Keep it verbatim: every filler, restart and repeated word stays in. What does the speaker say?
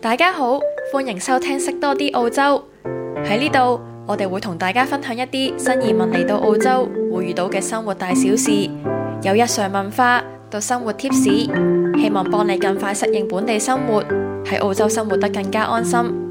大家好，歡迎收聽識多啲澳洲。喺呢度，我哋會同大家分享一啲新移民嚟到澳洲會遇到嘅生活大小事，由日常文化到生活貼士，希望幫你更快適應本地生活，喺澳洲生活得更加安心。